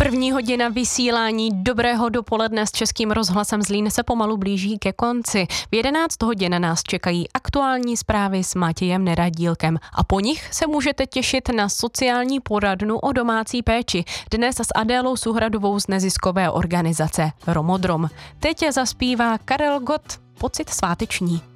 První hodina vysílání Dobrého dopoledne s Českým rozhlasem Zlín se pomalu blíží ke konci. V 11 hodin nás čekají aktuální zprávy s Matějem Neradílkem a po nich se můžete těšit na sociální poradnu o domácí péči. Dnes s Adélou Suhradovou z neziskové organizace Romodrom. Teď zaspívá Karel Gott, Pocit sváteční.